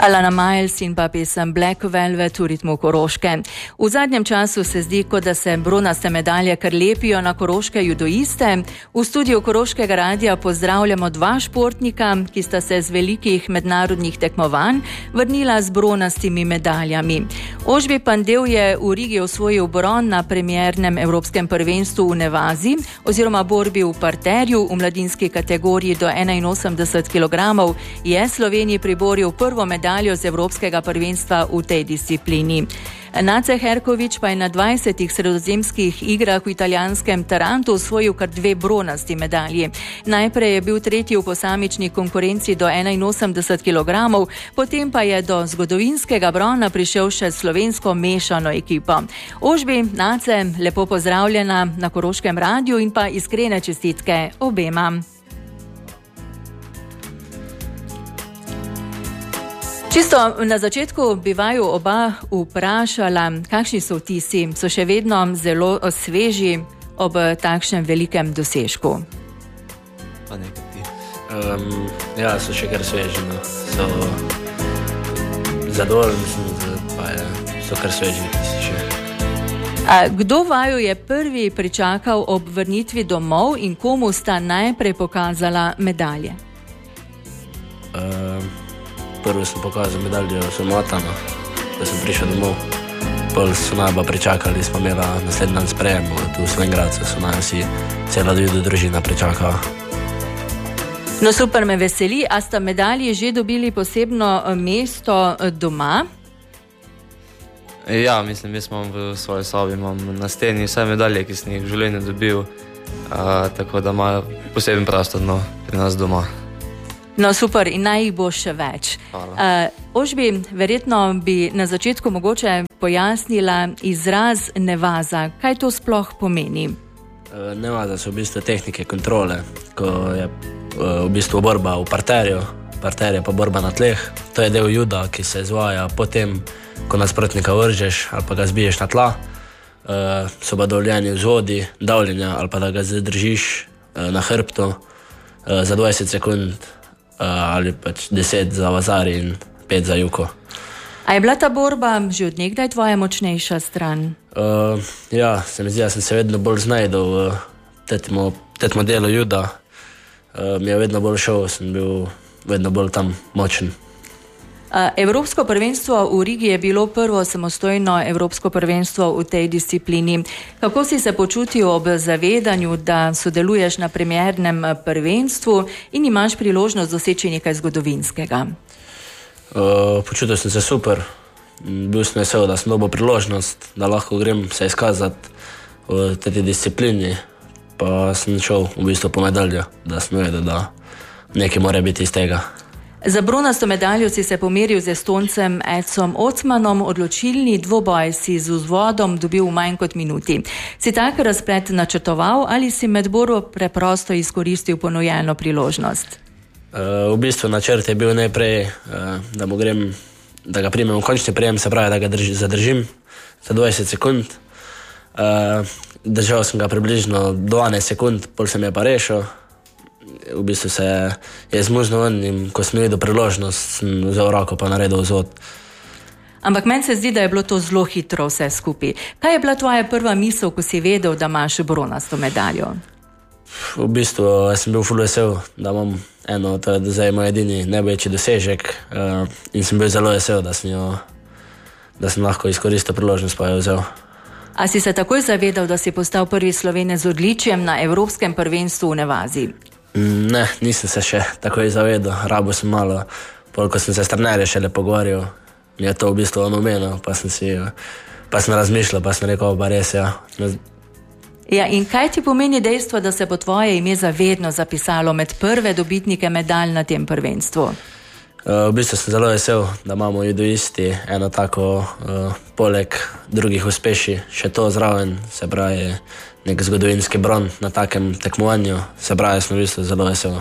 Alana Miles in pa pesem Black Velvet v ritmu Koroške. V zadnjem času se zdi, kot da se bronaste medalje kar lepijo na koroške judoiste. V studiu Koroškega radia pozdravljamo dva športnika, ki sta se z velikih mednarodnih tekmovanj vrnila z bronastimi medaljami. Ožbi Pandev je v Rigi osvojil bron na premiernem evropskem prvenstvu v Nevazi oziroma borbi v parterju v mladinski kategoriji do 81 kg. Je Sloveniji priboril prvo medaljo z evropskega prvenstva v tej disciplini. Nace Herkovič pa je na 20 sredozemskih igrah v italijanskem Tarantu osvojil kar 2 bronasti medalji. Najprej je bil tretji v posamični konkurenci do 81 kg, potem pa je do zgodovinskega brona prišel še slovensko mešano ekipo. Ožbi, Nace, lepo pozdravljena na Koroškem radiju in pa iskrene čestitke obema. Čisto na začetku bi vaju oba vprašala, kakšni so vtisi, so še vedno zelo sveži ob takšnem velikem dosežku? Pa nekaj ti. Ja, so še kar sveži, no. So zadovoljni, so kar sveži vtisi še. Kdo vaju je prvi pričakal ob vrnitvi domov in komu sta najprej pokazala medalje? Prvo sem pokazal medaljo Somotano, da sem prišel domov. Pol so najbolj pričakali, smo imeli naslednji dan sprejem tu v Slovenjgradcu, so naj vsi, cela družina pričakala. No super, me veseli. A sta medalji že dobili posebno mesto doma? Ja, mislim, jaz imam v svoji sobi, imam na steni vse medalje, ki sem jih v življenju dobil, tako da imajo poseben prostor pri nas doma. No super, in naj jih bo še več. Ožbi, verjetno bi na začetku mogoče pojasnila izraz Nevaza. Kaj to sploh pomeni? Nevaza so v bistvu tehnike kontrole, ko je v bistvu borba v parterju, parter je pa borba na tleh. To je del juda, ki se izvaja potem, ko nasprotnika vržeš ali pa ga zbiješ na tla. So pa dovoljeni vzvodi, davljenja ali pa da ga zadržiš na hrbtu za 20 sekund. Ali pač 10 za vazari in 5 za juko. A je bila ta borba že od nekdaj tvoja močnejša stran? Ja, se mi zdi, da sem se vedno bolj znajdel v tem delu juda. Mi je vedno bolj šel, sem bil vedno bolj tam močen. Evropsko prvenstvo v Rigi je bilo prvo samostojno evropsko prvenstvo v tej disciplini. Kako si se počutil ob zavedanju, da sodeluješ na premiernem prvenstvu in imaš priložnost doseči nekaj zgodovinskega? Počutil sem se super. Bil sem vesel, da sem dobil priložnost, da lahko grem se izkazati v tej disciplini. Pa sem šel v bistvu po medaljo, da sem vedel, da nekaj mora biti iz tega. Za bronasto medaljo si se pomeril z Estoncem Edsom Ocmanom, odločilni dvoboj si z vzvodom dobil v manj kot minuti. Si tak razplet načrtoval ali si med borbo preprosto izkoristil ponujeno priložnost? V bistvu načrt je bil najprej, da mu grem, da ga primem v končni prijem, se pravi, da ga zadržim za 20 sekund. Držal sem ga približno 12 sekund, pol sem je pa rešil. V bistvu se je zmužno in ko sem videl priložnost, sem vzel roko pa naredil vzvod. Ampak meni se zdi, da je bilo to zelo hitro vse skupaj. Kaj je bila tvoja prva misel, ko si vedel, da imaš bronasto medaljo? V bistvu sem bil ful vesel, da imam eno, to je zdaj moj edini največji dosežek in sem bil zelo vesel, da sem lahko izkoristil priložnost pa jo vzel. A si se takoj zavedal, da si postal prvi Slovenec z odličjem na evropskem prvenstvu v Nevazi? Ne, nisem se še takoj zavedal. Rabo sem malo, ko sem se s trenerjem šele pogovarjal, mi je to v bistvu omenil, pa sem razmišljal, pa sem rekel, pa res, ja. Ja, in kaj ti pomeni dejstvo, da se bo tvoje ime zavedno zapisalo med prve dobitnike medalj na tem prvenstvu? V bistvu sem zelo vesel, da imamo judoisti eno tako, poleg drugih uspeši, še to zraven, se pravi, nek zgodovinski bron na takem tekmovanju, se pravi, sem v bistvu zelo vesel.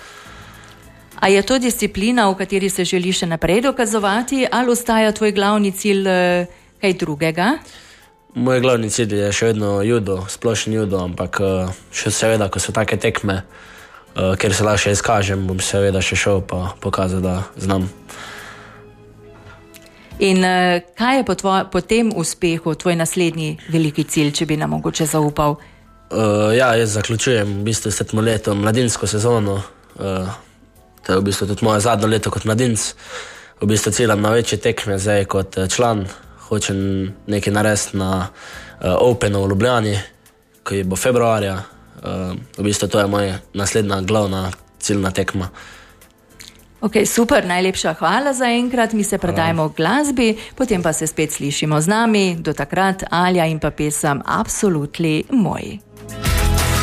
A je to disciplina, v kateri se želiš še naprej dokazovati, ali ostaja tvoj glavni cilj kaj drugega? Moj glavni cilj je še vedno judo, splošen judo, ampak še seveda, ko so take tekme, ker se lahko izkažem, bom seveda še šel pa pokazal, da znam. In kaj je po tem uspehu tvoj naslednji veliki cilj, če bi nam mogoče zaupal? Ja, jaz zaključujem v bistvu 7. leto mladinsko sezono. To je v bistvu tudi moje zadnje leto kot mladinc. V bistvu ciljam na večje tekme zdaj kot član. Hočem nekaj narediti na Openu v Ljubljani, ki bo februarja. V bistvu to je moja naslednja glavna ciljna tekma. Ok, super, najlepša hvala za enkrat. Mi se predajmo glasbi, potem pa se spet slišimo z nami. Do takrat Alja in pa pesem Absolutely moj.